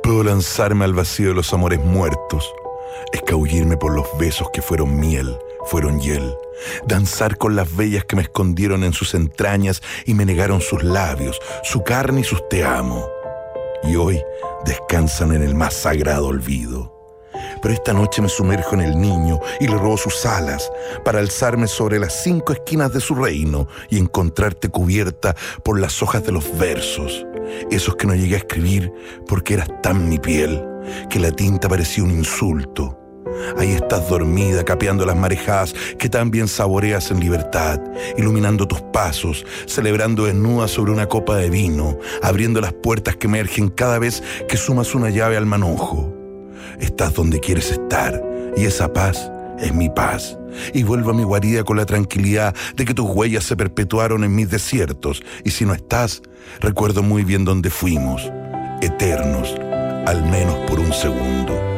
Puedo lanzarme al vacío de los amores muertos, escabullirme por los besos que fueron miel, fueron hiel, danzar con las bellas que me escondieron en sus entrañas y me negaron sus labios, su carne y sus te amo. Y hoy descansan en el más sagrado olvido. Pero esta noche me sumerjo en el niño y le robo sus alas para alzarme sobre las 5 esquinas de su reino y encontrarte cubierta por las hojas de los versos, esos que no llegué a escribir porque eras tan mi piel que la tinta parecía un insulto. Ahí estás dormida, capeando las marejadas que tan bien saboreas en libertad, iluminando tus pasos, celebrando desnuda sobre una copa de vino, abriendo las puertas que emergen cada vez que sumas una llave al manojo. Estás donde quieres estar, y esa paz es mi paz. Y vuelvo a mi guarida con la tranquilidad de que tus huellas se perpetuaron en mis desiertos, y si no estás, recuerdo muy bien dónde fuimos, eternos, al menos por un segundo.